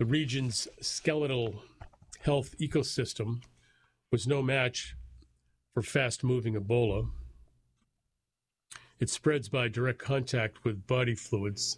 The region's skeletal health ecosystem was no match for fast-moving Ebola. It spreads by direct contact with body fluids,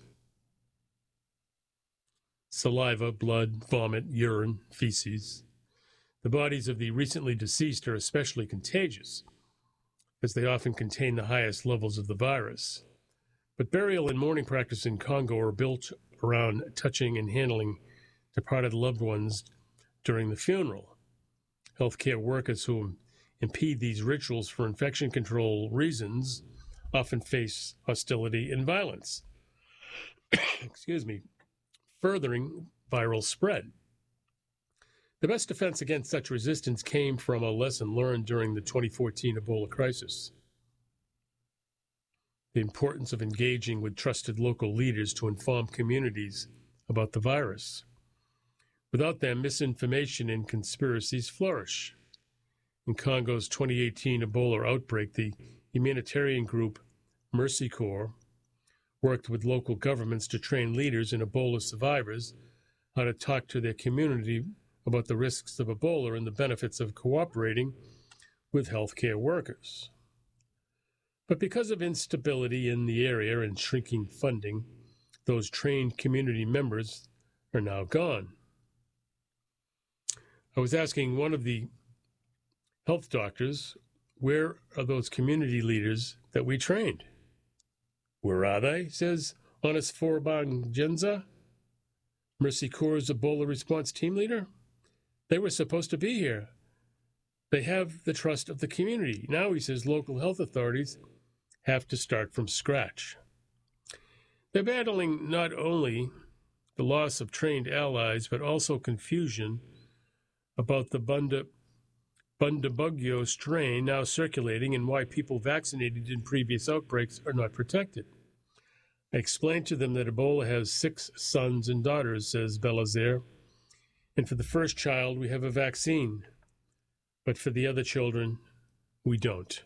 saliva, blood, vomit, urine, feces. The bodies of the recently deceased are especially contagious, as they often contain the highest levels of the virus. But burial and mourning practice in Congo are built around touching and handling departed loved ones during the funeral. Healthcare workers who impede these rituals for infection control reasons often face hostility and violence, furthering viral spread. The best defense against such resistance came from a lesson learned during the 2014 Ebola crisis. The importance of engaging with trusted local leaders to inform communities about the virus. Without them, misinformation and conspiracies flourish. In Congo's 2018 Ebola outbreak, the humanitarian group Mercy Corps worked with local governments to train leaders and Ebola survivors how to talk to their community about the risks of Ebola and the benefits of cooperating with healthcare workers. But because of instability in the area and shrinking funding, those trained community members are now gone. I was asking one of the health doctors, where are those community leaders that we trained? Where are they, says Onesphore Bangenza, Mercy Corps' Ebola response team leader. They were supposed to be here. They have the trust of the community. Now, he says, local health authorities have to start from scratch. They're battling not only the loss of trained allies, but also confusion about the Bundibugyo strain now circulating and why people vaccinated in previous outbreaks are not protected. I explained to them that Ebola has 6 sons and daughters, says Belazer, and for the first child we have a vaccine, but for the other children we don't.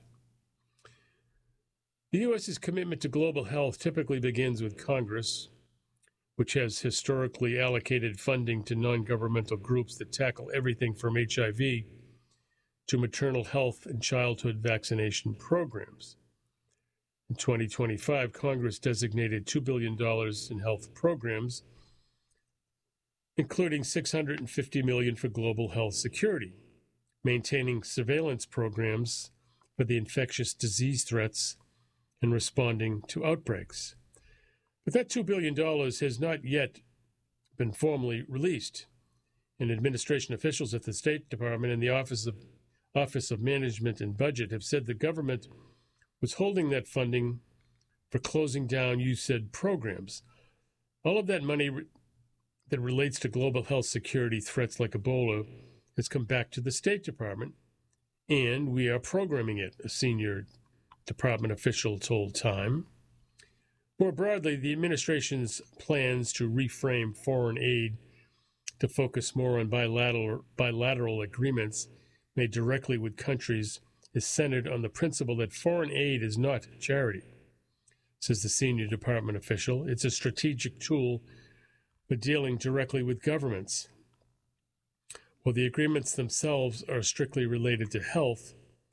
The U.S.'s commitment to global health typically begins with Congress, which has historically allocated funding to non-governmental groups that tackle everything from HIV to maternal health and childhood vaccination programs. In 2025, Congress designated $2 billion in health programs, including $650 million for global health security, maintaining surveillance programs for the infectious disease threats and responding to outbreaks. But that $2 billion has not yet been formally released, and administration officials at the State Department and the Office of Management and Budget have said the government was holding that funding for closing down USAID programs. All of that money that relates to global health security threats like Ebola has come back to the State Department, and we are programming it, a senior department official told Time. More broadly, the administration's plans to reframe foreign aid to focus more on bilateral agreements made directly with countries is centered on the principle that foreign aid is not charity, says the senior department official. It's a strategic tool for dealing directly with governments. While the agreements themselves are strictly related to health,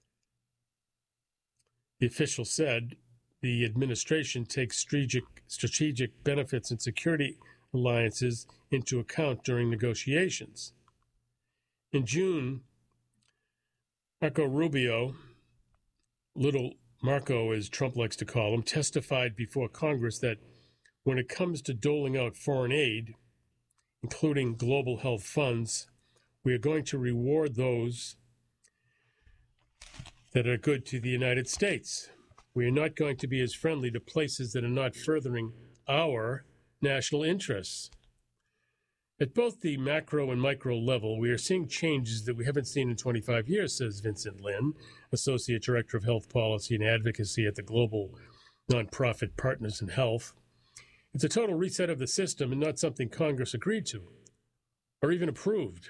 the official said, the administration takes strategic benefits and security alliances into account during negotiations. In June, Marco Rubio, Little Marco as Trump likes to call him, testified before Congress that when it comes to doling out foreign aid, including global health funds, we are going to reward those that are good to the United States. We are not going to be as friendly to places that are not furthering our national interests. At both the macro and micro level, we are seeing changes that we haven't seen in 25 years, says Vincent Lin, Associate Director of Health Policy and Advocacy at the global nonprofit Partners in Health. It's a total reset of the system and not something Congress agreed to or even approved.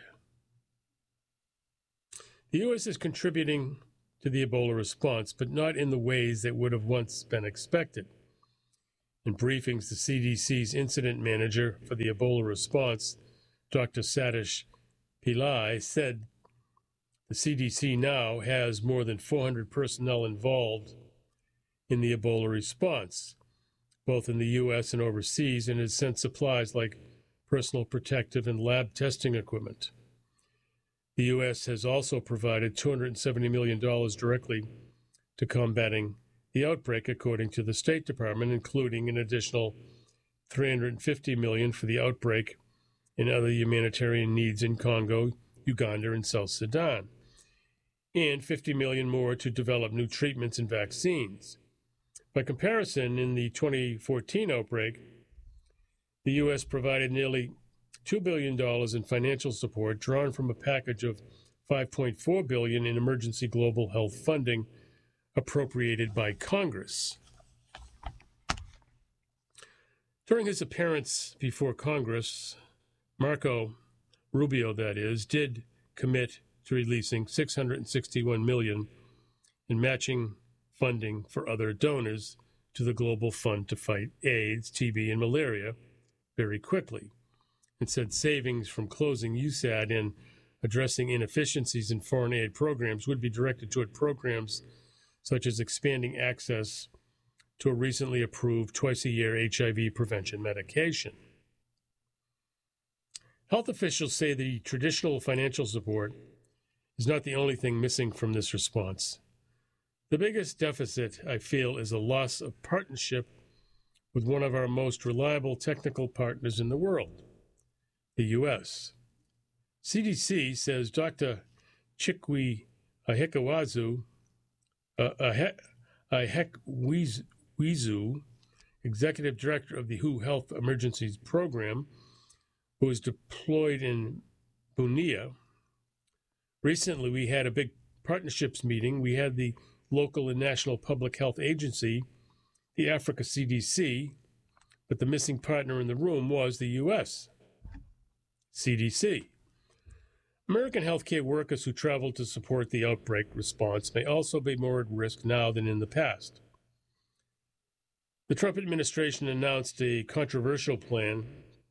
The U.S. is contributing to the Ebola response, but not in the ways that would have once been expected. In briefings, the CDC's incident manager for the Ebola response, Dr. Satish Pillai, said the CDC now has more than 400 personnel involved in the Ebola response, both in the U.S. and overseas, and has sent supplies like personal protective and lab testing equipment. The U.S. has also provided $270 million directly to combating the outbreak, according to the State Department, including an additional $350 million for the outbreak and other humanitarian needs in Congo, Uganda, and South Sudan, and $50 million more to develop new treatments and vaccines. By comparison, in the 2014 outbreak, the U.S. provided nearly $2 billion in financial support, drawn from a package of $5.4 billion in emergency global health funding appropriated by Congress. During his appearance before Congress, Marco Rubio, that is, did commit to releasing $661 million in matching funding for other donors to the Global Fund to fight AIDS, TB, and malaria very quickly, and said savings from closing USAID and addressing inefficiencies in foreign aid programs would be directed toward programs such as expanding access to a recently approved twice-a-year HIV prevention medication. Health officials say the traditional financial support is not the only thing missing from this response. The biggest deficit, I feel, is a loss of partnership with one of our most reliable technical partners in the world, the U.S. CDC says Dr. Chikwi Ahekwezu, executive director of the WHO Health Emergencies Program, who is deployed in Bunia. Recently, we had a big partnerships meeting. We had the local and national public health agency, the Africa CDC, but the missing partner in the room was the U.S. CDC. American healthcare workers who traveled to support the outbreak response may also be more at risk now than in the past. The Trump administration announced a controversial plan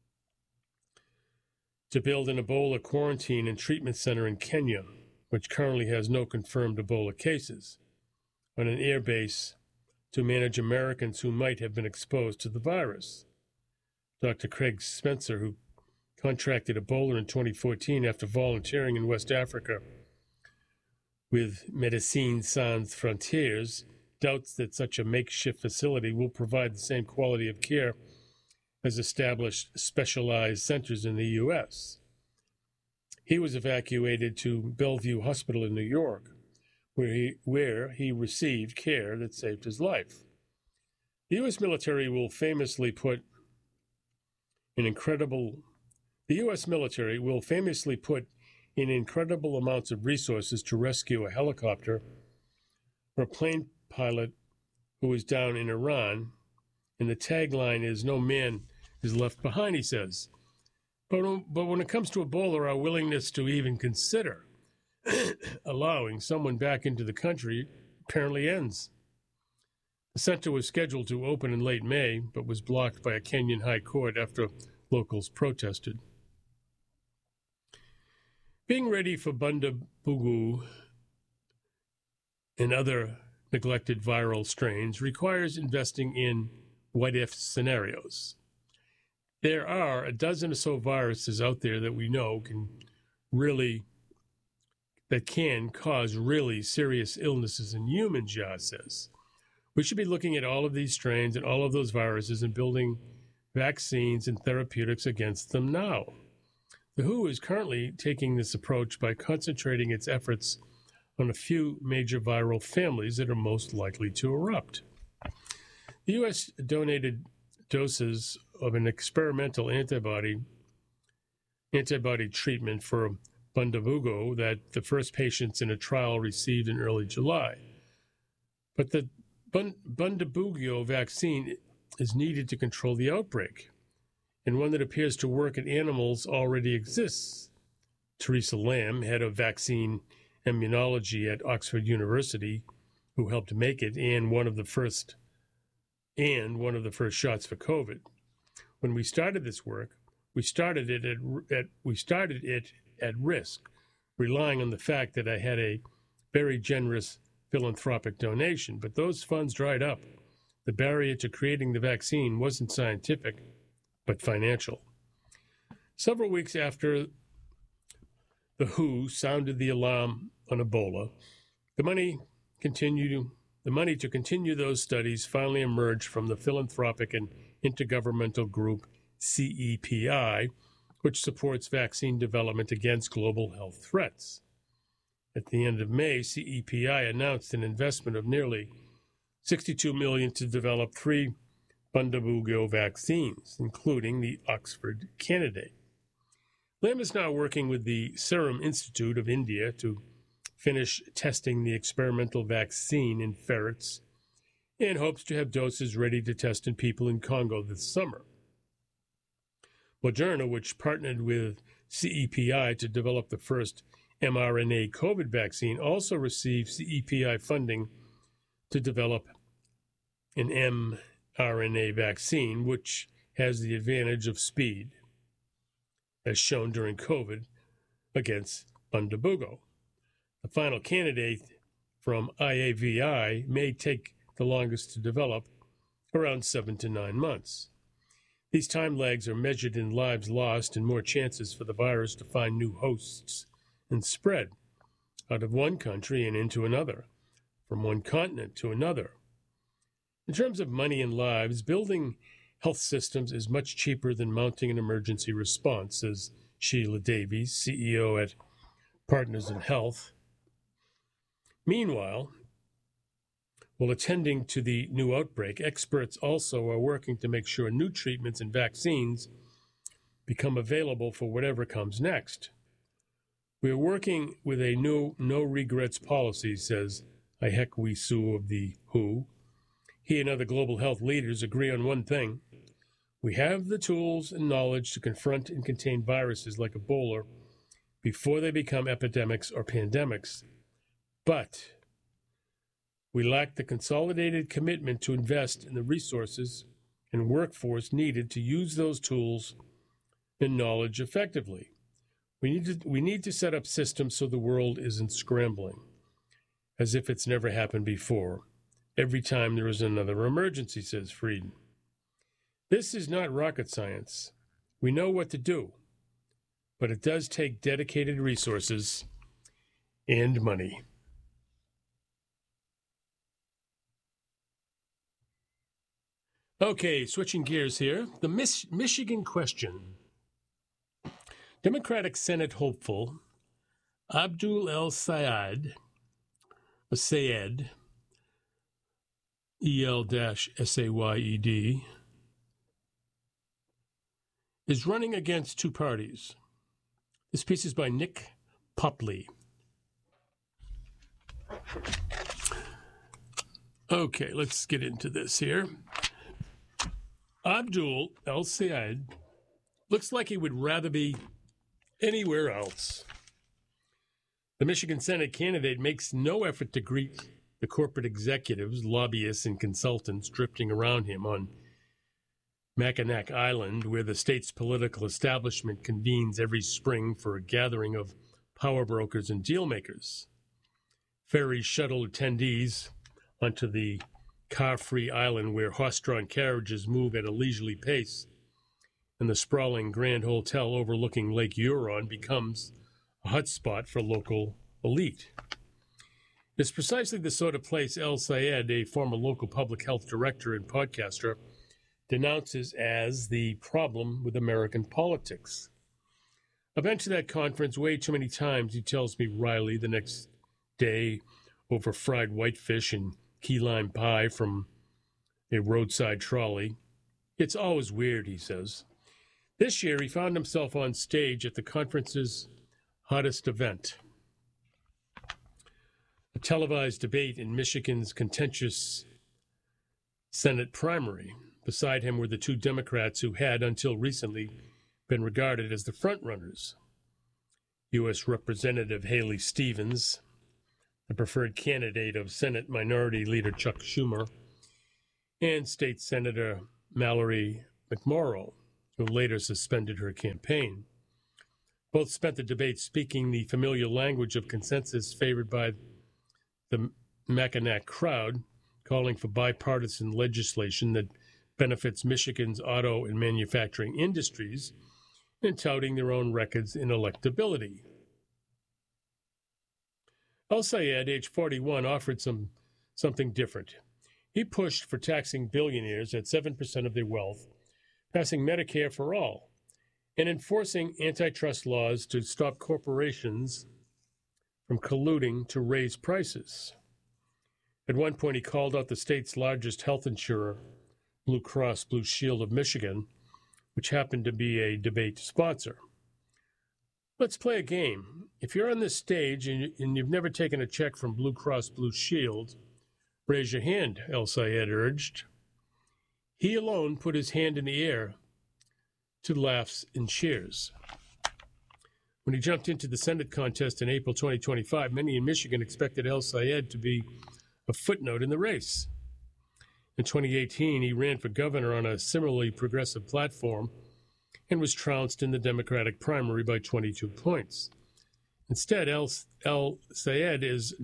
to build an Ebola quarantine and treatment center in Kenya, which currently has no confirmed Ebola cases, on an air base to manage Americans who might have been exposed to the virus. Dr. Craig Spencer, who contracted Ebola in 2014 after volunteering in West Africa with Médecins Sans Frontières, doubts that such a makeshift facility will provide the same quality of care as established specialized centers in the U.S. He was evacuated to Bellevue Hospital in New York, where he received care that saved his life. The U.S. military will famously put in incredible amounts of resources to rescue a helicopter or a plane pilot who was down in Iran, and the tagline is "No man is left behind," he says. But when it comes to Ebola, our willingness to even consider allowing someone back into the country apparently ends. The center was scheduled to open in late May, but was blocked by a Kenyan high court after locals protested. Being ready for Bundabugu and other neglected viral strains requires investing in what-if scenarios. There are a dozen or so viruses out there that we know can cause really serious illnesses in humans, Jha says. We should be looking at all of these strains and all of those viruses and building vaccines and therapeutics against them now. The WHO is currently taking this approach by concentrating its efforts on a few major viral families that are most likely to erupt. The U.S. donated doses of an experimental antibody treatment for Bundabugo that the first patients in a trial received in early July. But the Bundabugo vaccine is needed to control the outbreak, and one that appears to work in animals already exists. Teresa Lamb, head of vaccine immunology at Oxford University, who helped make it, and one of the first shots for COVID. When we started this work, we started it at risk, relying on the fact that I had a very generous philanthropic donation, but those funds dried up. The barrier to creating the vaccine wasn't scientific, but financial. Several weeks after the WHO sounded the alarm on Ebola, the money to continue those studies finally emerged from the philanthropic and intergovernmental group CEPI, which supports vaccine development against global health threats. At the end of May, CEPI announced an investment of nearly $62 million to develop 3 Bundibugyo vaccines, including the Oxford candidate. Lam is now working with the Serum Institute of India to finish testing the experimental vaccine in ferrets and hopes to have doses ready to test in people in Congo this summer. Moderna, which partnered with CEPI to develop the first mRNA COVID vaccine, also received CEPI funding to develop an mRNA vaccine, which has the advantage of speed, as shown during COVID, against Bundibugyo. The final candidate from IAVI may take the longest to develop, around 7 to 9 months. These time lags are measured in lives lost and more chances for the virus to find new hosts and spread out of one country and into another, from one continent to another. In terms of money and lives, building health systems is much cheaper than mounting an emergency response, says Sheila Davies, CEO at Partners in Health. Meanwhile, while attending to the new outbreak, experts also are working to make sure new treatments and vaccines become available for whatever comes next. We are working with a new no-regrets policy, says Ihekwe Su of the WHO. He and other global health leaders agree on one thing. We have the tools and knowledge to confront and contain viruses like Ebola before they become epidemics or pandemics. But we lack the consolidated commitment to invest in the resources and workforce needed to use those tools and knowledge effectively. We need to set up systems so the world isn't scrambling, as if it's never happened before, every time there is another emergency, says Frieden. This is not rocket science. We know what to do, but it does take dedicated resources and money. Okay, switching gears here. The Michigan question. Democratic Senate hopeful Abdul El-Sayed, E-L-S-A-Y-E-D, is running against 2 parties. This piece is by Nick Popley. Okay, let's get into this here. Abdul El-Sayed looks like he would rather be anywhere else. The Michigan Senate candidate makes no effort to greet the corporate executives, lobbyists, and consultants drifting around him on Mackinac Island, where the state's political establishment convenes every spring for a gathering of power brokers and dealmakers. Ferries shuttle attendees onto the car-free island where horse-drawn carriages move at a leisurely pace, and the sprawling Grand Hotel overlooking Lake Huron becomes a hotspot for local elite. It's precisely the sort of place El-Sayed, a former local public health director and podcaster, denounces as the problem with American politics. I've been to that conference way too many times, he tells me wryly the next day over fried whitefish and key lime pie from a roadside trolley. It's always weird, he says. This year, he found himself on stage at the conference's hottest event, a televised debate in Michigan's contentious Senate primary. Beside him were the 2 Democrats who had, until recently, been regarded as the frontrunners. U.S. Representative Haley Stevens, the preferred candidate of Senate Minority Leader Chuck Schumer, and State Senator Mallory McMorrow, who later suspended her campaign. Both spent the debate speaking the familiar language of consensus favored by the Mackinac crowd, calling for bipartisan legislation that benefits Michigan's auto and manufacturing industries, and touting their own records in electability. El-Sayed, age 41, offered something different. He pushed for taxing billionaires at 7% of their wealth, passing Medicare for all, and enforcing antitrust laws to stop corporations from colluding to raise prices. At one point, he called out the state's largest health insurer, Blue Cross Blue Shield of Michigan, which happened to be a debate sponsor. Let's play a game. If you're on this stage and you've never taken a check from Blue Cross Blue Shield, raise your hand, El-Sayed urged. He alone put his hand in the air to laughs and cheers. When he jumped into the Senate contest in April 2025, many in Michigan expected El-Sayed to be a footnote in the race. In 2018, he ran for governor on a similarly progressive platform and was trounced in the Democratic primary by 22 points. Instead, El-Sayed is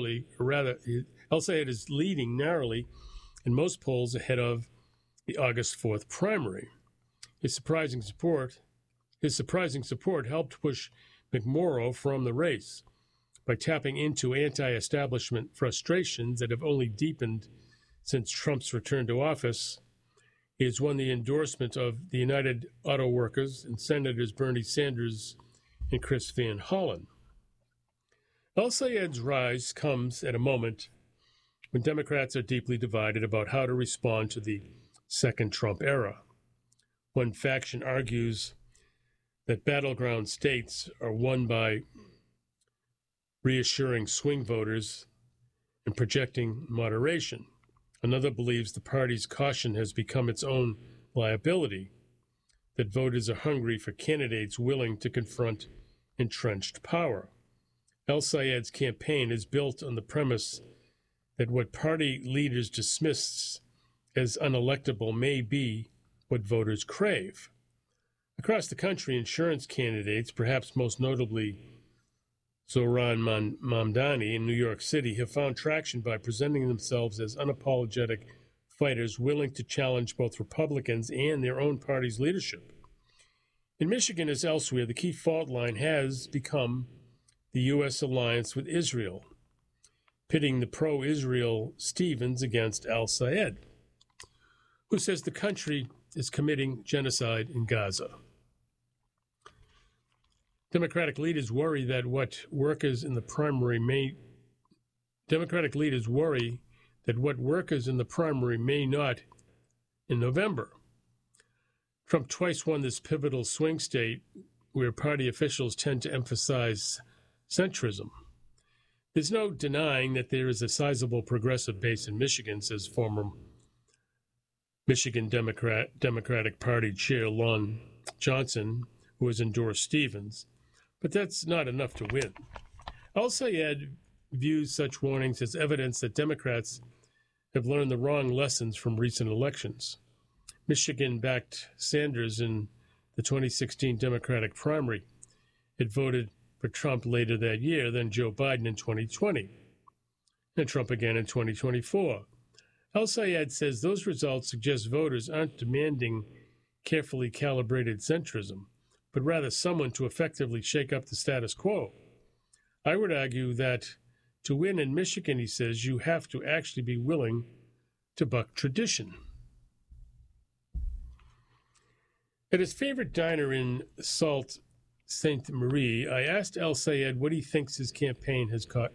leading narrowly in most polls ahead of the August 4th primary. His surprising support helped push McMorrow from the race by tapping into anti-establishment frustrations that have only deepened since Trump's return to office. He has won the endorsement of the United Auto Workers and Senators Bernie Sanders and Chris Van Hollen. El-Sayed's rise comes at a moment when Democrats are deeply divided about how to respond to the second Trump era. One faction argues that battleground states are won by reassuring swing voters and projecting moderation. Another believes the party's caution has become its own liability, that voters are hungry for candidates willing to confront entrenched power. El-Sayed's campaign is built on the premise that what party leaders dismiss as unelectable may be what voters crave. Across the country, insurance candidates, perhaps most notably Zohran Mamdani in New York City, have found traction by presenting themselves as unapologetic fighters willing to challenge both Republicans and their own party's leadership. In Michigan, as elsewhere, the key fault line has become the U.S. alliance with Israel, pitting the pro-Israel Stevens against El-Sayed, who says the country is committing genocide in Gaza. Democratic leaders worry that what workers in the primary may not in November. Trump twice won this pivotal swing state where party officials tend to emphasize centrism. There's no denying that there is a sizable progressive base in Michigan, says former Michigan Democratic Party Chair Lon Johnson, who has endorsed Stevens. But that's not enough to win. El-Sayed views such warnings as evidence that Democrats have learned the wrong lessons from recent elections. Michigan backed Sanders in the 2016 Democratic primary. It voted for Trump later that year, then Joe Biden in 2020, and Trump again in 2024. El-Sayed says those results suggest voters aren't demanding carefully calibrated centrism, but rather someone to effectively shake up the status quo. I would argue that to win in Michigan, he says, you have to actually be willing to buck tradition. At his favorite diner in Sault Ste. Marie, I asked El-Sayed why he thinks his campaign has caught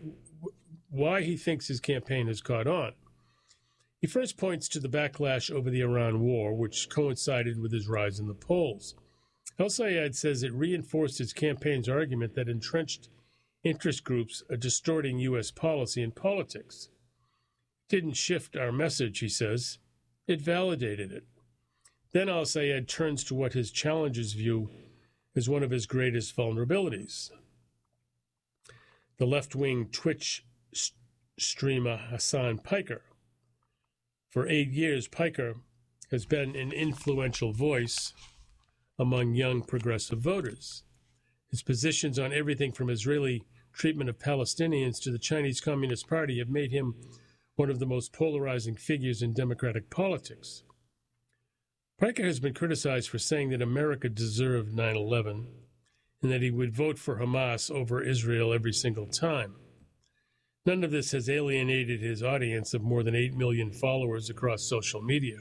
on. He first points to the backlash over the Iran war, which coincided with his rise in the polls. El-Sayed says it reinforced his campaign's argument that entrenched interest groups are distorting U.S. policy and politics. It didn't shift our message, he says. It validated it. Then El-Sayed turns to what his challengers view as one of his greatest vulnerabilities. The left-wing Twitch streamer Hassan Piker. For 8 years, Piker has been an influential voice among young progressive voters. His positions on everything from Israeli treatment of Palestinians to the Chinese Communist Party have made him one of the most polarizing figures in democratic politics. Piker has been criticized for saying that America deserved 9/11 and that he would vote for Hamas over Israel every single time. None of this has alienated his audience of more than 8 million followers across social media.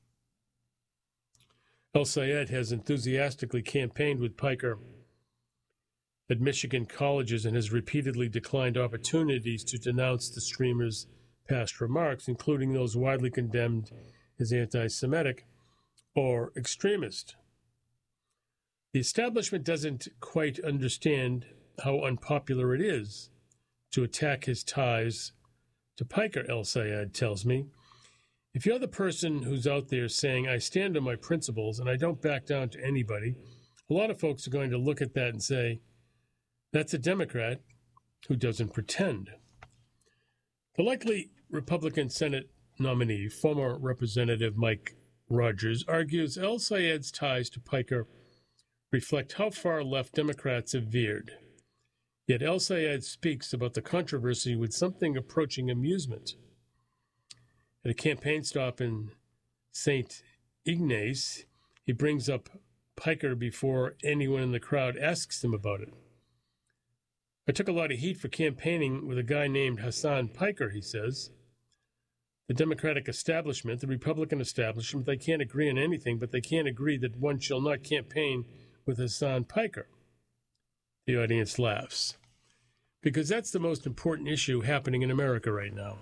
El-Sayed has enthusiastically campaigned with Piker at Michigan colleges and has repeatedly declined opportunities to denounce the streamer's past remarks, including those widely condemned as anti-Semitic or extremist. The establishment doesn't quite understand how unpopular it is to attack his ties to Piker, El-Sayed tells me. If you're the person who's out there saying, I stand on my principles and I don't back down to anybody, a lot of folks are going to look at that and say, that's a Democrat who doesn't pretend. The likely Republican Senate nominee, former Representative Mike Rogers, argues El-Sayed's ties to Piker reflect how far left Democrats have veered. Yet El-Sayed speaks about the controversy with something approaching amusement. At a campaign stop in St. Ignace, he brings up Piker before anyone in the crowd asks him about it. I took a lot of heat for campaigning with a guy named Hassan Piker, he says. The Democratic establishment, the Republican establishment, they can't agree on anything, but they can't agree that one shall not campaign with Hassan Piker. The audience laughs, because that's the most important issue happening in America right now.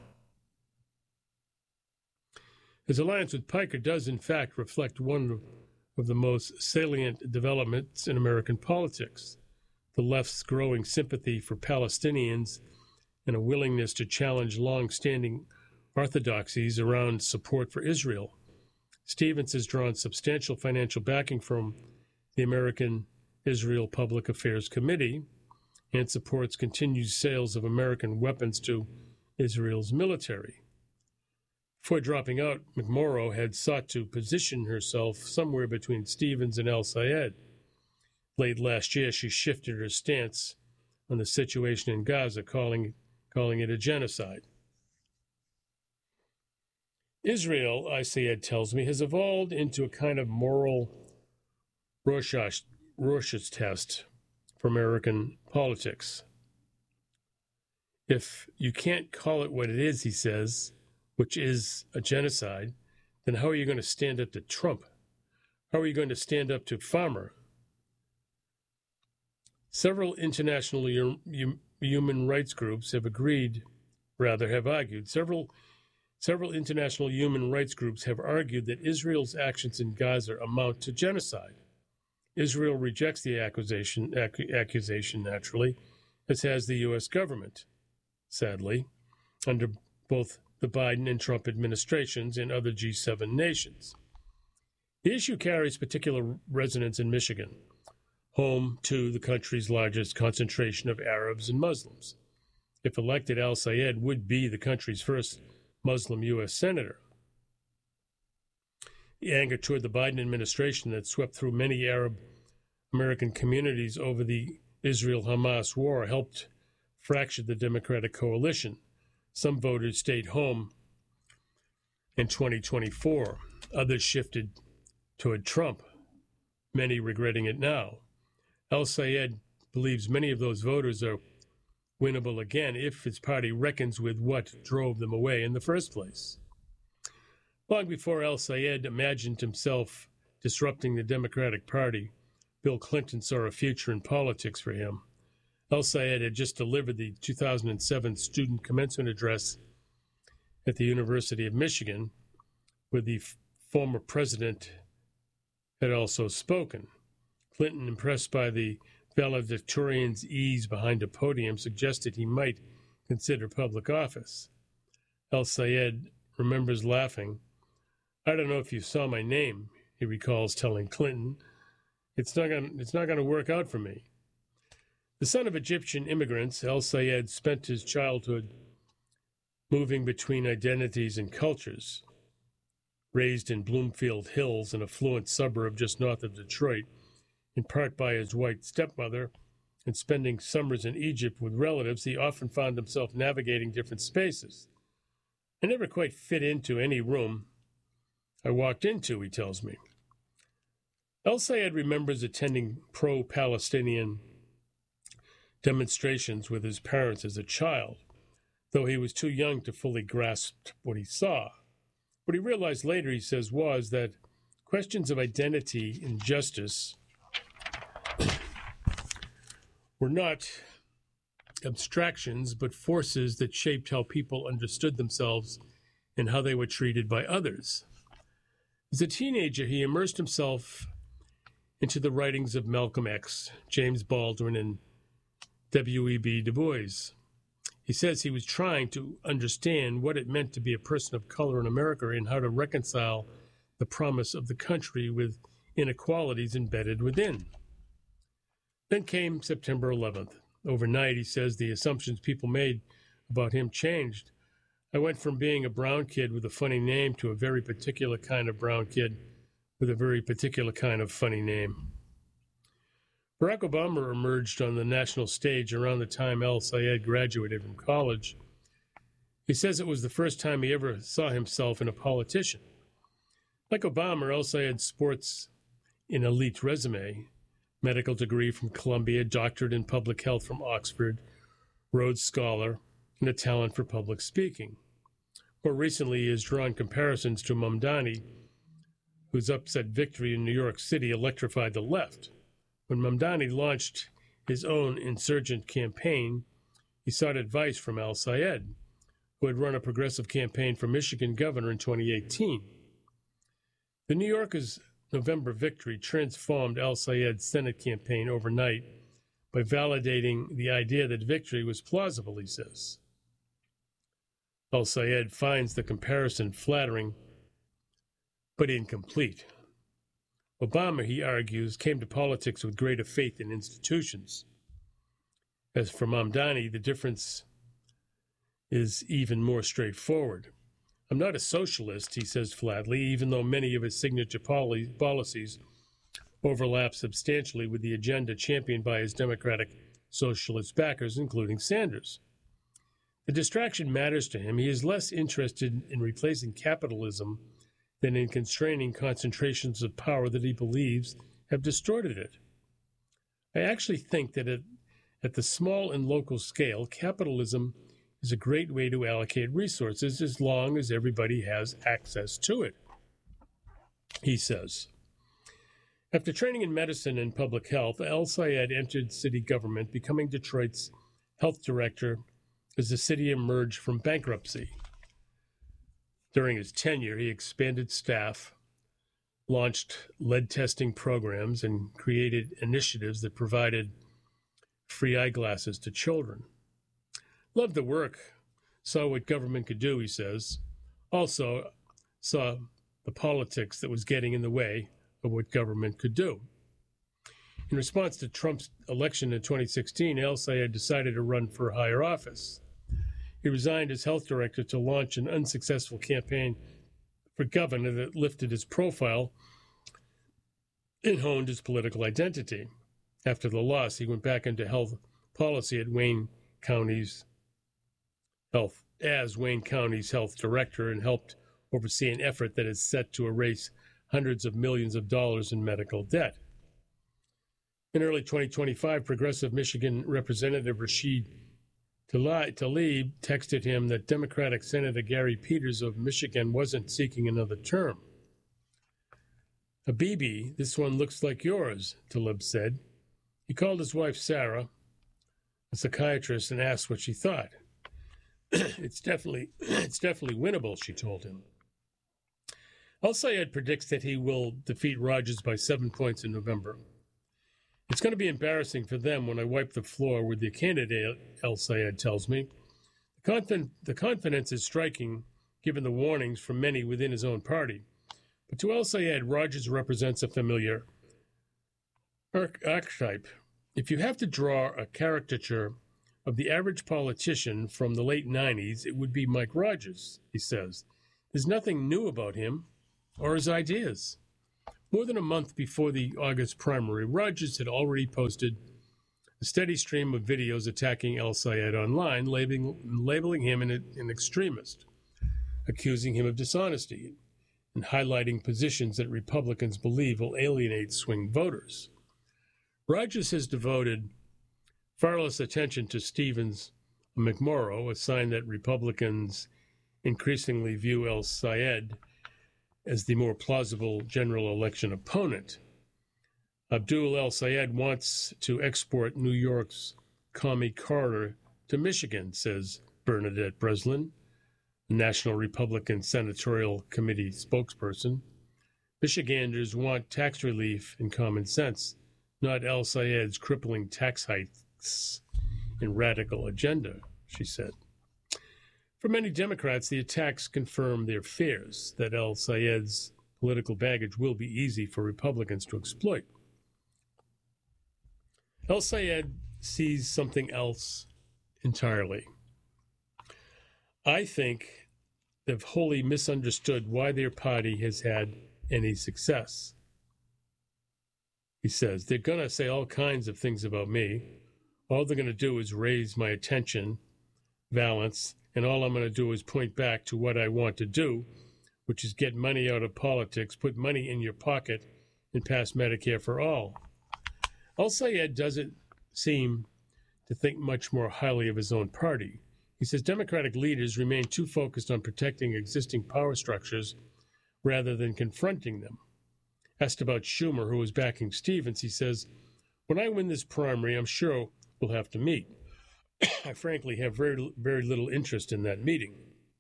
His alliance with Piker does, in fact, reflect one of the most salient developments in American politics, the left's growing sympathy for Palestinians and a willingness to challenge long-standing orthodoxies around support for Israel. Stevens has drawn substantial financial backing from the American Israel Public Affairs Committee and supports continued sales of American weapons to Israel's military. Before dropping out, McMorrow had sought to position herself somewhere between Stevens and El-Sayed. Late last year, she shifted her stance on the situation in Gaza, calling it a genocide. Israel, El-Sayed tells me, has evolved into a kind of moral Rorschach's test for American politics. If you can't call it what it is, he says, which is a genocide, then how are you going to stand up to Trump? How are you going to stand up to Farmer? Several international human rights groups have argued. Several international human rights groups have argued that Israel's actions in Gaza amount to genocide. Israel rejects the accusation naturally, as has the U.S. government, sadly, under both the Biden and Trump administrations and other G7 nations. The issue carries particular resonance in Michigan, home to the country's largest concentration of Arabs and Muslims. If elected, El-Sayed would be the country's first Muslim U.S. senator. The anger toward the Biden administration that swept through many Arab American communities over the Israel-Hamas war helped fracture the Democratic coalition. Some voters stayed home in 2024. Others shifted toward Trump, many regretting it now. El-Sayed believes many of those voters are winnable again if his party reckons with what drove them away in the first place. Long before El-Sayed imagined himself disrupting the Democratic Party, Bill Clinton saw a future in politics for him. El-Sayed had just delivered the 2007 student commencement address at the University of Michigan, where the former president had also spoken. Clinton, impressed by the valedictorian's ease behind a podium, suggested he might consider public office. El-Sayed remembers laughing. I don't know if you saw my name, he recalls telling Clinton. It's not going to work out for me. The son of Egyptian immigrants, El-Sayed spent his childhood moving between identities and cultures. Raised in Bloomfield Hills, an affluent suburb just north of Detroit, In part by his white stepmother and spending summers in Egypt with relatives, he often found himself navigating different spaces. I never quite fit into any room I walked into, he tells me. El-Sayed remembers attending pro-Palestinian demonstrations with his parents as a child, though he was too young to fully grasp what he saw. What he realized later, he says, was that questions of identity and justice were not abstractions, but forces that shaped how people understood themselves and how they were treated by others. As a teenager, he immersed himself into the writings of Malcolm X, James Baldwin, and W.E.B. Du Bois. He says he was trying to understand what it meant to be a person of color in America and how to reconcile the promise of the country with inequalities embedded within. Then came September 11th. Overnight, he says, the assumptions people made about him changed. I went from being a brown kid with a funny name to a very particular kind of brown kid with a very particular kind of funny name. Barack Obama emerged on the national stage around the time El-Sayed graduated from college. He says it was the first time he ever saw himself in a politician. Like Obama, El-Sayed sports an elite resume, medical degree from Columbia, doctorate in public health from Oxford, Rhodes Scholar, and a talent for public speaking. More recently, he has drawn comparisons to Mamdani, whose upset victory in New York City electrified the left. When Mamdani launched his own insurgent campaign, he sought advice from El-Sayed, who had run a progressive campaign for Michigan governor in 2018. The New Yorkers' November victory transformed El-Sayed's Senate campaign overnight by validating the idea that victory was plausible, he says. El-Sayed finds the comparison flattering but incomplete. Obama, he argues, came to politics with greater faith in institutions. As for Mamdani, the difference is even more straightforward. I'm not a socialist, he says flatly, even though many of his signature policies overlap substantially with the agenda championed by his Democratic socialist backers, including Sanders. The distraction matters to him. He is less interested in replacing capitalism than in constraining concentrations of power that he believes have distorted it. I actually think that at the small and local scale, capitalism is a great way to allocate resources as long as everybody has access to it, he says. After training in medicine and public health, El-Sayed entered city government, becoming Detroit's health director as the city emerged from bankruptcy. During his tenure, he expanded staff, launched lead testing programs, and created initiatives that provided free eyeglasses to children. Loved the work, saw what government could do, he says. Also saw the politics that was getting in the way of what government could do. In response to Trump's election in 2016, El-Sayed decided to run for higher office. He resigned as health director to launch an unsuccessful campaign for governor that lifted his profile and honed his political identity. After the loss, he went back into health policy at Wayne County's health director and helped oversee an effort that is set to erase hundreds of millions of dollars in medical debt. In early 2025, progressive Michigan Representative Rashid Tlaib texted him that Democratic Senator Gary Peters of Michigan wasn't seeking another term. Habibi, this one looks like yours, Tlaib said. He called his wife Sarah, a psychiatrist, and asked what she thought. It's definitely winnable, she told him. El-Sayed predicts that he will defeat Rogers by 7 points in November. It's going to be embarrassing for them when I wipe the floor with the candidate, El-Sayed tells me. The confidence is striking, given the warnings from many within his own party. But to El-Sayed, Rogers represents a familiar archetype. If you have to draw a caricature of the average politician from the late 90s, it would be Mike Rogers, he says. There's nothing new about him or his ideas. More than a month before the August primary, Rogers had already posted a steady stream of videos attacking El-Sayed online, labeling him an extremist, accusing him of dishonesty, and highlighting positions that Republicans believe will alienate swing voters. Rogers has devoted far less attention to Stevens McMorrow, a sign that Republicans increasingly view El-Sayed as the more plausible general election opponent. Abdul El-Sayed wants to export New York's commie corridor to Michigan, says Bernadette Breslin, National Republican Senatorial Committee spokesperson. Michiganders want tax relief and common sense, not El-Sayed's crippling tax hikes and radical agenda, she said. For many Democrats, the attacks confirm their fears that El-Sayed's political baggage will be easy for Republicans to exploit. El-Sayed sees something else entirely. I think they've wholly misunderstood why their party has had any success. He says, they're going to say all kinds of things about me. All they're going to do is raise my attention, balance, and all I'm going to do is point back to what I want to do, which is get money out of politics, put money in your pocket, and pass Medicare for all. El-Sayed doesn't seem to think much more highly of his own party. He says Democratic leaders remain too focused on protecting existing power structures rather than confronting them. Asked about Schumer, who was backing Stevens, he says, when I win this primary, I'm sure we'll have to meet. I frankly have very little interest in that meeting.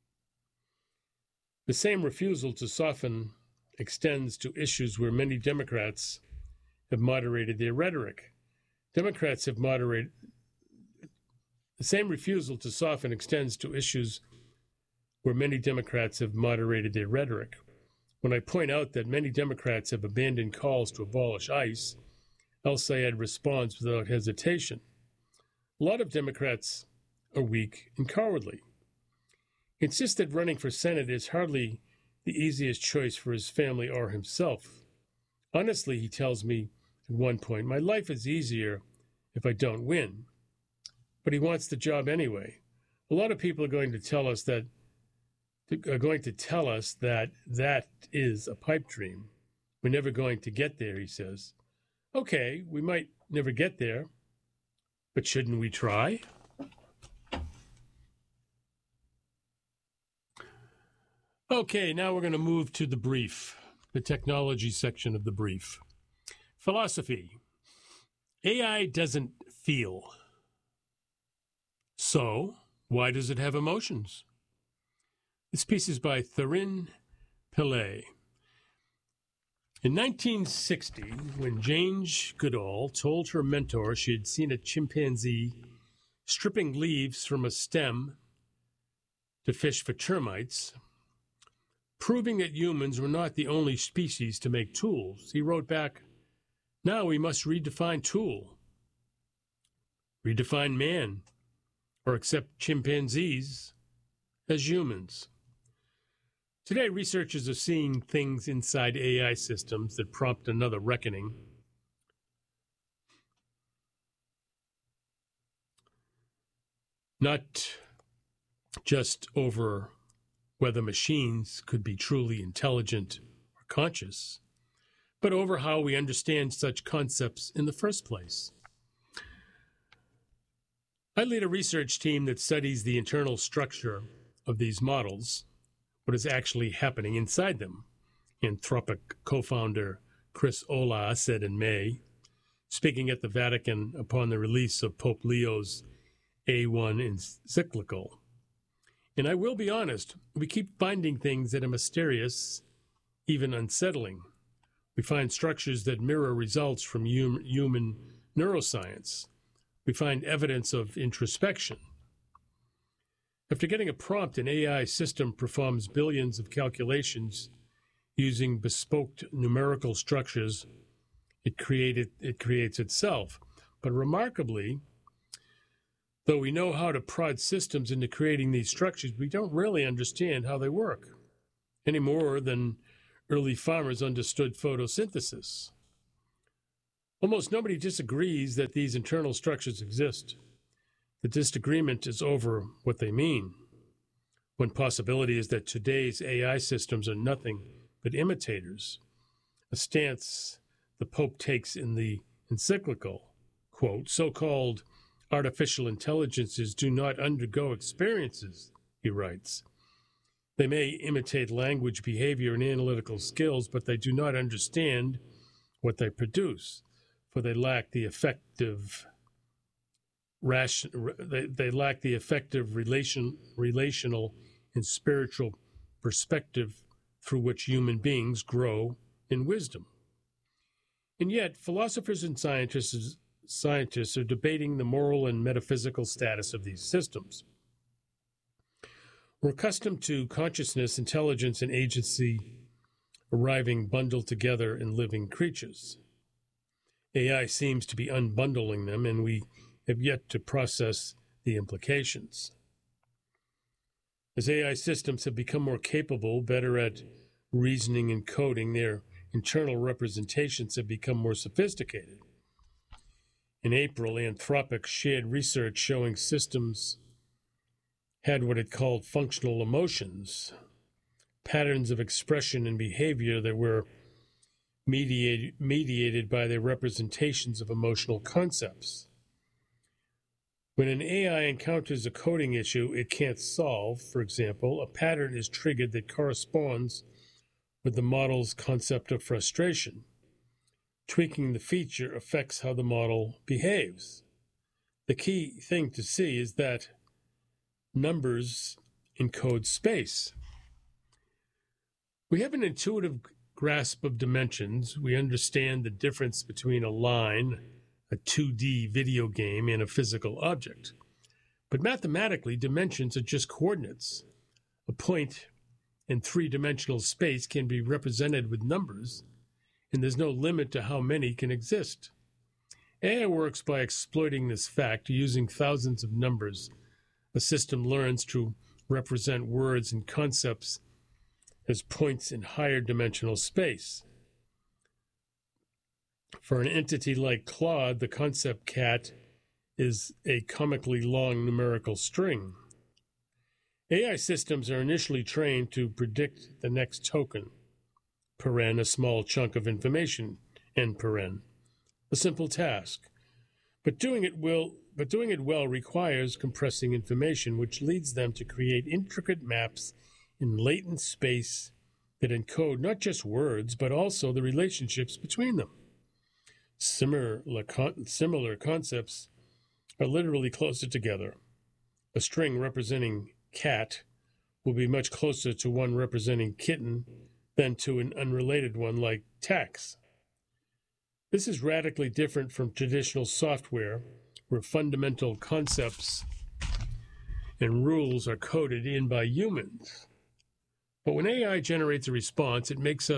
The same refusal to soften extends to issues where many Democrats have moderated their rhetoric. The same refusal to soften extends to issues where many Democrats have moderated their rhetoric. When I point out that many Democrats have abandoned calls to abolish ICE, El-Sayed responds without hesitation. A lot of Democrats are weak and cowardly. He insists that running for Senate is hardly the easiest choice for his family or himself. Honestly, he tells me at one point, my life is easier if I don't win. But he wants the job anyway. A lot of people are going to tell us that that is a pipe dream. We're never going to get there, he says. Okay, we might never get there, but shouldn't we try? Okay, now we're going to move to the brief, the technology section of the brief. Philosophy. AI doesn't feel. So, why does it have emotions? This piece is by Thurin Pillay. In 1960, when Jane Goodall told her mentor she had seen a chimpanzee stripping leaves from a stem to fish for termites, proving that humans were not the only species to make tools, he wrote back, now we must redefine tool, redefine man, or accept chimpanzees as humans. Today, researchers are seeing things inside AI systems that prompt another reckoning. Not just over whether machines could be truly intelligent or conscious, but over how we understand such concepts in the first place. I lead a research team that studies the internal structure of these models, what is actually happening inside them, Anthropic co-founder Chris Olah said in May, speaking at the Vatican upon the release of Pope Leo's A1 encyclical. And I will be honest, we keep finding things that are mysterious, even unsettling. We find structures that mirror results from human neuroscience. We find evidence of introspection. After getting a prompt, an AI system performs billions of calculations using bespoke numerical structures. It creates itself. But remarkably, though we know how to prod systems into creating these structures, we don't really understand how they work, any more than early farmers understood photosynthesis. Almost nobody disagrees that these internal structures exist. The disagreement is over what they mean. One possibility is that today's AI systems are nothing but imitators, a stance the Pope takes in the encyclical. Quote, so-called artificial intelligences do not undergo experiences, he writes. They may imitate language, behavior, and analytical skills, but they do not understand what they produce, for they lack the effective relational and spiritual perspective through which human beings grow in wisdom. And yet, philosophers and scientists are debating the moral and metaphysical status of these systems. We're accustomed to consciousness, intelligence, and agency arriving bundled together in living creatures. AI seems to be unbundling them, and we have yet to process the implications. As AI systems have become more capable, better at reasoning and coding, their internal representations have become more sophisticated. In April, Anthropic shared research showing systems had what it called functional emotions, patterns of expression and behavior that were mediated by their representations of emotional concepts. When an AI encounters a coding issue it can't solve, for example, a pattern is triggered that corresponds with the model's concept of frustration. Tweaking the feature affects how the model behaves. The key thing to see is that numbers encode space. We have an intuitive grasp of dimensions. We understand the difference between a line, a 2D video game, and a physical object. But mathematically, dimensions are just coordinates. A point in three-dimensional space can be represented with numbers, and there's no limit to how many can exist. AI works by exploiting this fact using thousands of numbers. A system learns to represent words and concepts as points in higher dimensional space. For an entity like Claude, the concept cat is a comically long numerical string. AI systems are initially trained to predict the next token, paren, a small chunk of information, end paren, a simple task. But doing it well requires compressing information, which leads them to create intricate maps in latent space that encode not just words, but also the relationships between them. Similar concepts are literally closer together. A string representing cat will be much closer to one representing kitten than to an unrelated one like tax. This is radically different from traditional software, where fundamental concepts and rules are coded in by humans. But when AI generates a response,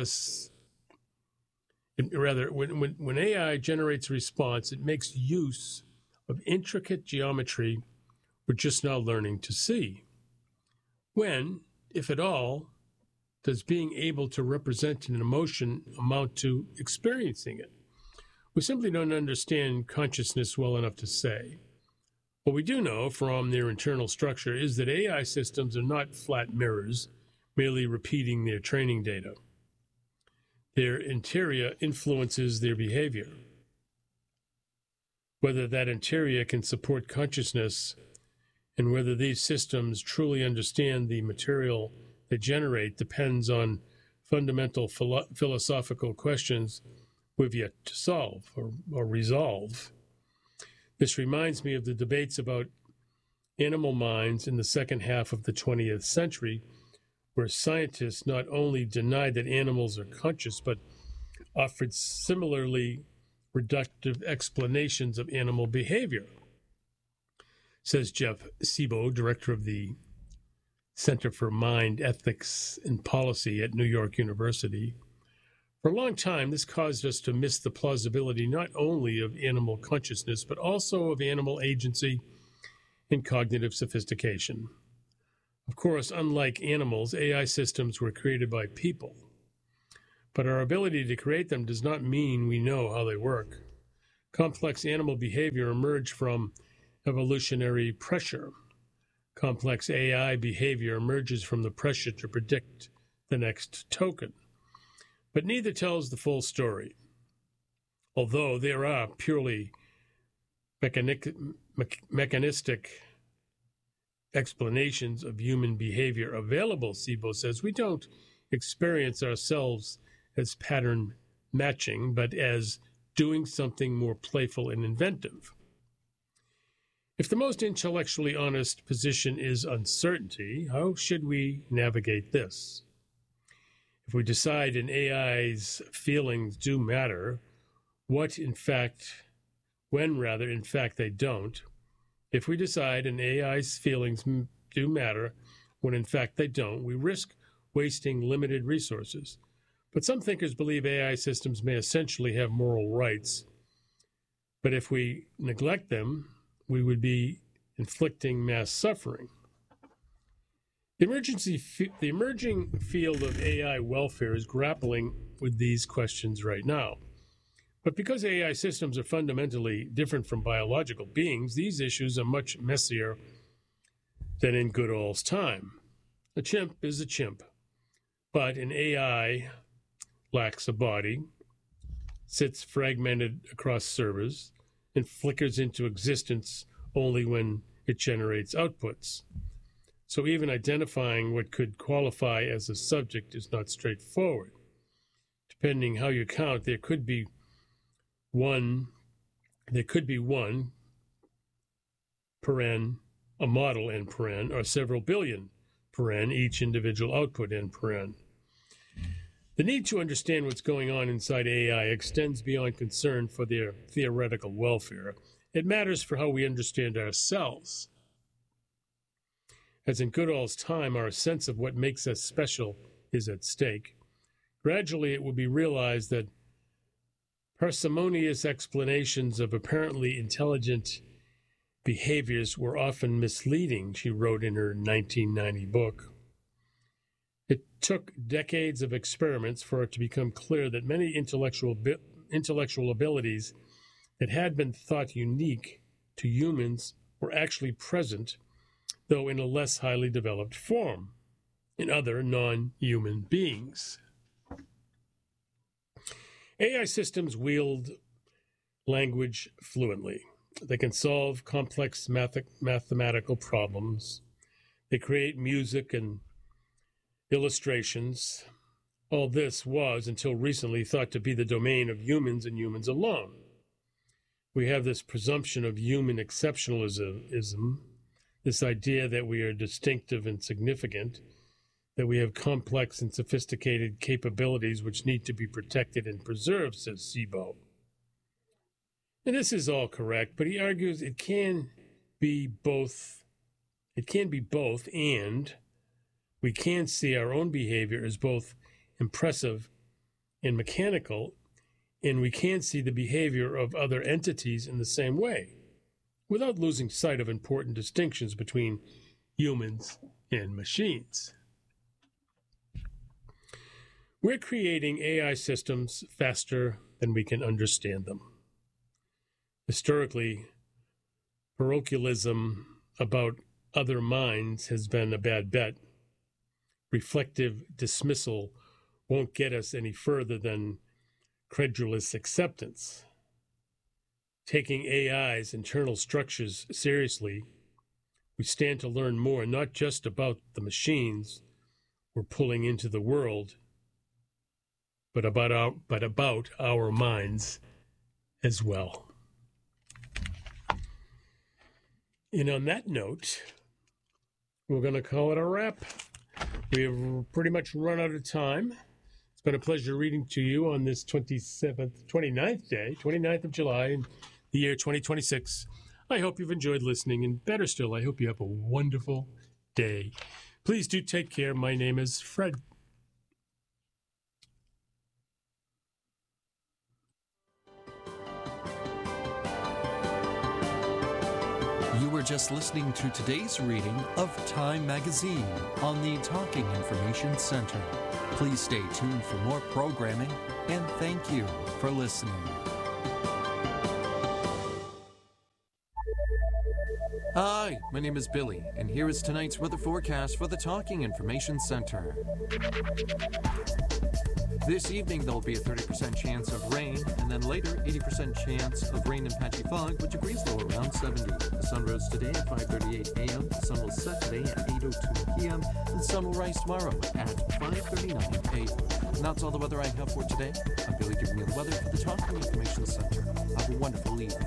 when AI generates a response, it makes use of intricate geometry we're just now learning to see. When, if at all, does being able to represent an emotion amount to experiencing it? We simply don't understand consciousness well enough to say. What we do know from their internal structure is that AI systems are not flat mirrors, merely repeating their training data. Their interior influences their behavior. Whether that interior can support consciousness and whether these systems truly understand the material they generate depends on fundamental philosophical questions we've yet to solve or resolve. This reminds me of the debates about animal minds in the second half of the 20th century, where scientists not only denied that animals are conscious, but offered similarly reductive explanations of animal behavior. Says Jeff Sebo, director of the Center for Mind, Ethics, and Policy at New York University. For a long time, this caused us to miss the plausibility not only of animal consciousness, but also of animal agency and cognitive sophistication. Of course, unlike animals, AI systems were created by people. but our ability to create them does not mean we know how they work. Complex animal behavior emerged from evolutionary pressure. Complex AI behavior emerges from the pressure to predict the next token. But neither tells the full story. Although there are purely mechanistic explanations of human behavior available, Szabo says, we don't experience ourselves as pattern matching, but as doing something more playful and inventive. If the most intellectually honest position is uncertainty, how should we navigate this? If we decide an AI's feelings do matter, when in fact they don't, if we decide an AI's feelings do matter when in fact they don't, we risk wasting limited resources. But some thinkers believe AI systems may essentially have moral rights. But if we neglect them, we would be inflicting mass suffering. The emerging field of AI welfare is grappling with these questions right now. But because AI systems are fundamentally different from biological beings, these issues are much messier than in Goodall's time. A chimp is a chimp, but an AI lacks a body, sits fragmented across servers, and flickers into existence only when it generates outputs. So even identifying what could qualify as a subject is not straightforward. Depending how you count, there could be one paren, a model n paren, or several billion paren, each individual output n paren. The need to understand what's going on inside AI extends beyond concern for their theoretical welfare. It matters for how we understand ourselves. As in Goodall's time, our sense of what makes us special is at stake. Gradually, it will be realized that parsimonious explanations of apparently intelligent behaviors were often misleading, she wrote in her 1990 book. It took decades of experiments for it to become clear that many intellectual abilities that had been thought unique to humans were actually present, though in a less highly developed form, in other non-human beings. AI systems wield language fluently. They can solve complex mathematical problems. They create music and illustrations. All this was, until recently, thought to be the domain of humans and humans alone. We have this presumption of human exceptionalism, this idea that we are distinctive and significant, that we have complex and sophisticated capabilities which need to be protected and preserved, says Szabo. And this is all correct, but he argues it can be both, and we can see our own behavior as both impressive and mechanical, and we can see the behavior of other entities in the same way, without losing sight of important distinctions between humans and machines. We're creating AI systems faster than we can understand them. Historically, parochialism about other minds has been a bad bet. Reflective dismissal won't get us any further than credulous acceptance. Taking AI's internal structures seriously, we stand to learn more, not just about the machines we're pulling into the world, but about our minds as well. And on that note, we're going to call it a wrap. We have pretty much run out of time. It's been a pleasure reading to you on this 29th of July in the year 2026. I hope you've enjoyed listening, and better still, I hope you have a wonderful day. Please do take care. My name is Fred. You were were just listening to today's reading of Time Magazine on the Talking Information Center. Please stay tuned for more programming, and thank you for listening. Hi, my name is Billy, and here is tonight's weather forecast for the Talking Information Center. This evening, there will be a 30% chance of rain, and then later, 80% chance of rain and patchy fog, with degrees low around 70. The sun rose today at 5:38 a.m., the sun will set today at 8:02 p.m., and the sun will rise tomorrow at 5:39 a.m. And that's all the weather I have for today. I'm Billy giving you the weather for the Talking Information Center. Have a wonderful evening.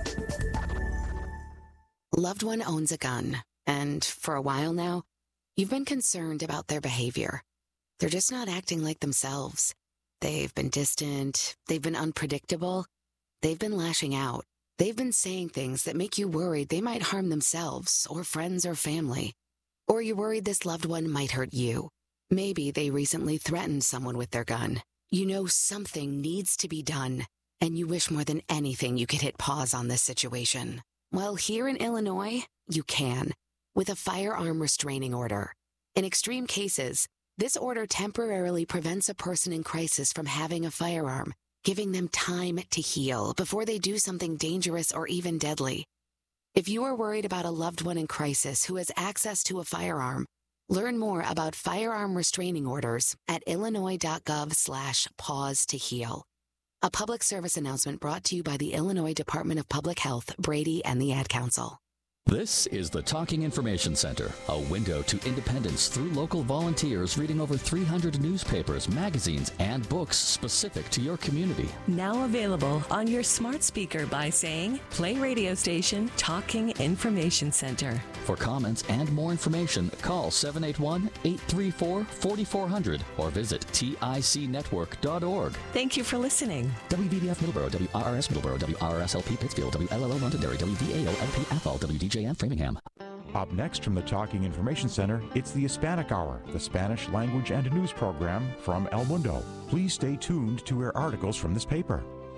Loved one owns a gun, and for a while now, you've been concerned about their behavior. They're just not acting like themselves. They've been distant, they've been unpredictable, they've been lashing out. They've been saying things that make you worried they might harm themselves or friends or family. Or you're worried this loved one might hurt you. Maybe they recently threatened someone with their gun. You know something needs to be done, and you wish more than anything you could hit pause on this situation. Well, here in Illinois, you can, with a firearm restraining order. In extreme cases, this order temporarily prevents a person in crisis from having a firearm, giving them time to heal before they do something dangerous or even deadly. If you are worried about a loved one in crisis who has access to a firearm, learn more about firearm restraining orders at illinois.gov/pause to heal. A public service announcement brought to you by the Illinois Department of Public Health, Brady, and the Ad Council. This is the Talking Information Center, a window to independence through local volunteers reading over 300 newspapers, magazines, and books specific to your community. Now available on your smart speaker by saying, play radio station Talking Information Center. For comments and more information, call 781-834-4400 or visit ticnetwork.org. Thank you for listening. WVBF Middleborough, WRRS Middleborough, WRRS-LP Pittsfield, WLLO Londonderry, WVAO-LP Athol, WDJM Framingham. Up next from the Talking Information Center, it's the Hispanic Hour, the Spanish language and news program from El Mundo. Please stay tuned to hear articles from this paper.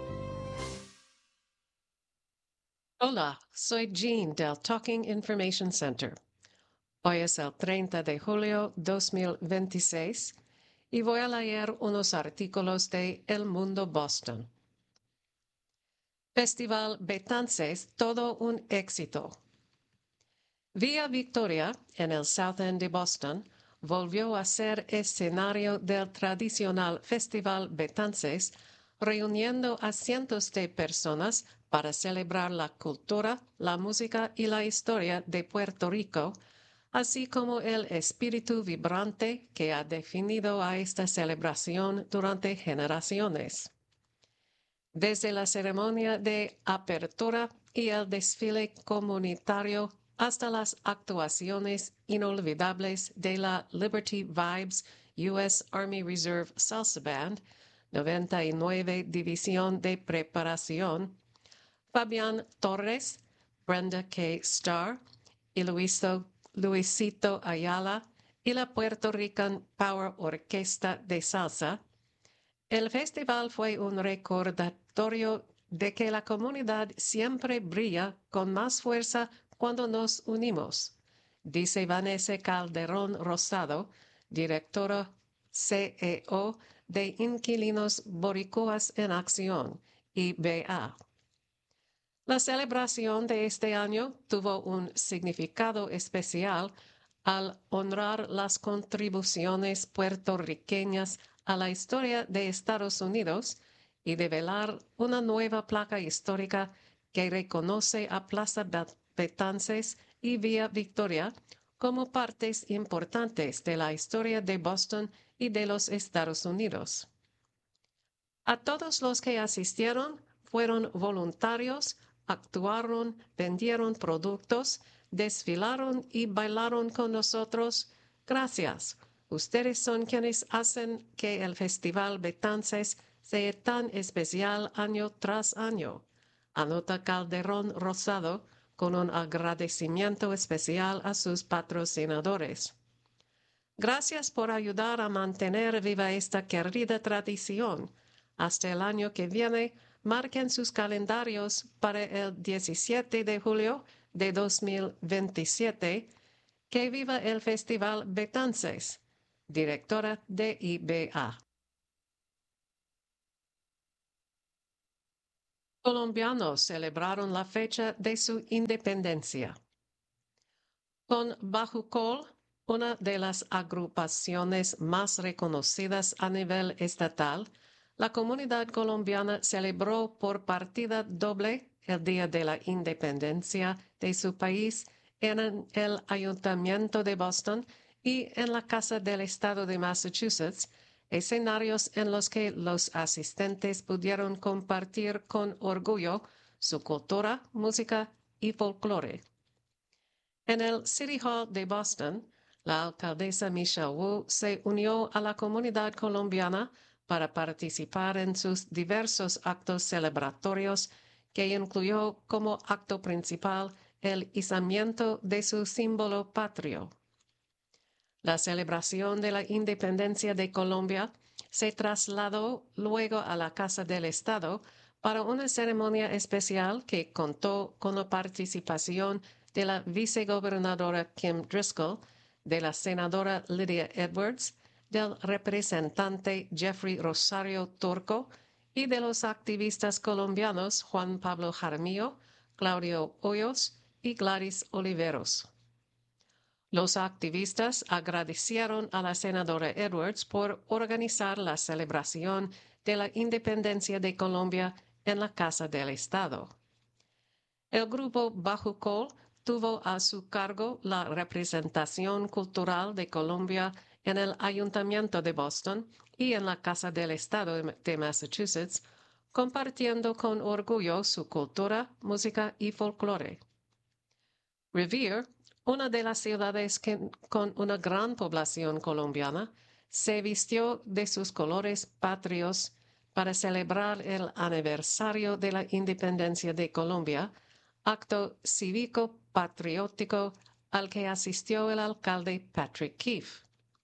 Hola, soy Jean del Talking Information Center. Hoy es el 30 de julio 2026 y voy a leer unos artículos de El Mundo Boston. Festival Betances, todo un éxito. Villa Victoria, en el South End de Boston, volvió a ser escenario del tradicional Festival Betances, reuniendo a cientos de personas para celebrar la cultura, la música y la historia de Puerto Rico, así como el espíritu vibrante que ha definido a esta celebración durante generaciones. Desde la ceremonia de apertura y el desfile comunitario hasta las actuaciones inolvidables de la Liberty Vibes U.S. Army Reserve Salsa Band, 99 División de Preparación, Fabián Torres, Brenda K. Starr y Luisito Ayala y la Puerto Rican Power Orquesta de Salsa, el festival fue un recordatorio de que la comunidad siempre brilla con más fuerza cuando nos unimos, dice Vanessa Calderón Rosado, directora CEO de Inquilinos Boricuas en Acción, IBA. La celebración de este año tuvo un significado especial al honrar las contribuciones puertorriqueñas a la historia de Estados Unidos y develar una nueva placa histórica que reconoce a Plaza Betances y Villa Victoria como partes importantes de la historia de Boston y de los Estados Unidos. A todos los que asistieron, fueron voluntarios, actuaron, vendieron productos, desfilaron y bailaron con nosotros. Gracias. Ustedes son quienes hacen que el Festival Betances sea tan especial año tras año. Anota Calderón Rosado con un agradecimiento especial a sus patrocinadores. Gracias por ayudar a mantener viva esta querida tradición. Hasta el año que viene, marquen sus calendarios para el 17 de julio de 2027, que viva el Festival Betances, directora de IBA. Colombianos celebraron la fecha de su independencia. Con Bajucol, una de las agrupaciones más reconocidas a nivel estatal, la comunidad colombiana celebró por partida doble el Día de la Independencia de su país en el Ayuntamiento de Boston y en la Casa del Estado de Massachusetts, escenarios en los que los asistentes pudieron compartir con orgullo su cultura, música y folclore. En el City Hall de Boston, la alcaldesa Michelle Wu se unió a la comunidad colombiana para participar en sus diversos actos celebratorios, que incluyó como acto principal el izamiento de su símbolo patrio. La celebración de la independencia de Colombia se trasladó luego a la Casa del Estado para una ceremonia especial que contó con la participación de la vicegobernadora Kim Driscoll, de la senadora Lydia Edwards, del representante Jeffrey Rosario Turco y de los activistas colombianos Juan Pablo Jaramillo, Claudio Hoyos y Gladys Oliveros. Los activistas agradecieron a la senadora Edwards por organizar la celebración de la independencia de Colombia en la Casa del Estado. El grupo Bajucol tuvo a su cargo la representación cultural de Colombia en el Ayuntamiento de Boston y en la Casa del Estado de Massachusetts, compartiendo con orgullo su cultura, música y folclore. Revere, una de las ciudades con una gran población colombiana, se vistió de sus colores patrios para celebrar el aniversario de la independencia de Colombia, acto cívico-patriótico al que asistió el alcalde Patrick Keefe.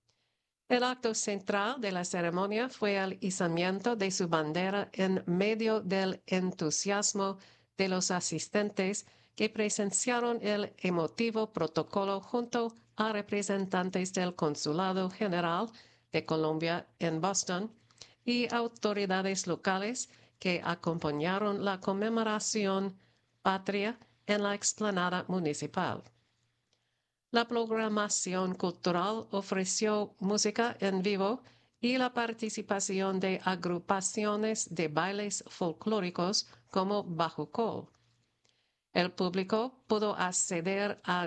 El acto central de la ceremonia fue el izamiento de su bandera en medio del entusiasmo de los asistentes que presenciaron el emotivo protocolo junto a representantes del Consulado General de Colombia en Boston y autoridades locales que acompañaron la conmemoración patria en la explanada municipal. La programación cultural ofreció música en vivo y la participación de agrupaciones de bailes folclóricos como Bajucol. El público pudo acceder a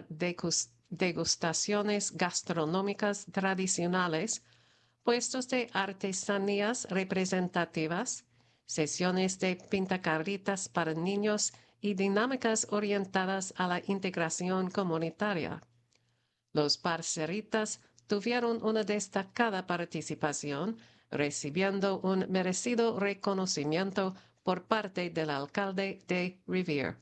degustaciones gastronómicas tradicionales, puestos de artesanías representativas, sesiones de pintacarritas para niños y dinámicas orientadas a la integración comunitaria. Los parceritas tuvieron una destacada participación, recibiendo un merecido reconocimiento por parte del alcalde de Revere.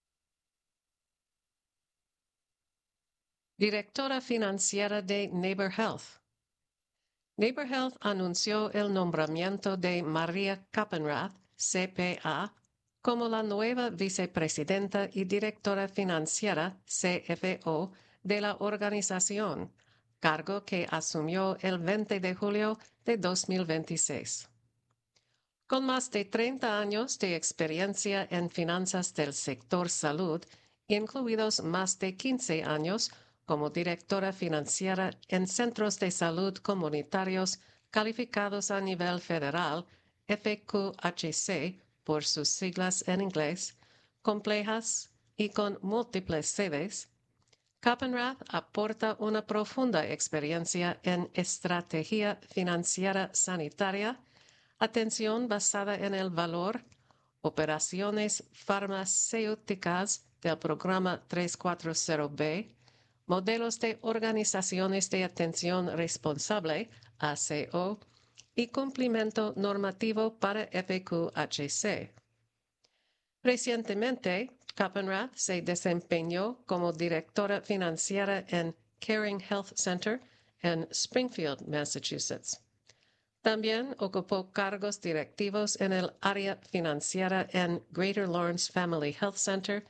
Directora financiera de Neighbor Health. Neighbor Health anunció el nombramiento de María Kappenrath, CPA, como la nueva vicepresidenta y directora financiera, CFO, de la organización, cargo que asumió el 20 de julio de 2026. Con más de 30 años de experiencia en finanzas del sector salud, incluidos más de 15 años como directora financiera en centros de salud comunitarios calificados a nivel federal, FQHC, por sus siglas en inglés, complejas y con múltiples sedes, Kappenrath aporta una profunda experiencia en estrategia financiera sanitaria, atención basada en el valor, operaciones farmacéuticas del programa 340B, modelos de organizaciones de atención responsable, ACO, y cumplimiento normativo para FQHC. Recientemente, Kappenrath se desempeñó como directora financiera en Caring Health Center en Springfield, Massachusetts. También ocupó cargos directivos en el área financiera en Greater Lawrence Family Health Center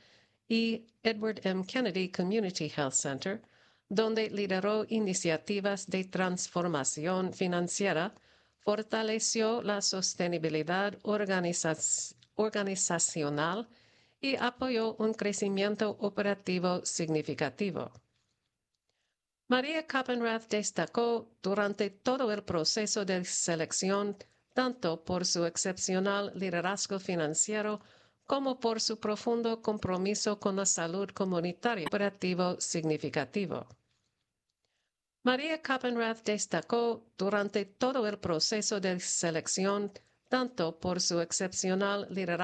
y Edward M. Kennedy Community Health Center, donde lideró iniciativas de transformación financiera, fortaleció la sostenibilidad organizacional y apoyó un crecimiento operativo significativo. Maria Koppenrath destacó durante todo el proceso de selección tanto por su excepcional liderazgo financiero como por su profundo compromiso con la salud comunitaria operativo significativo. Maria Koppenrath destacó durante todo el proceso de selección tanto por su excepcional liderazgo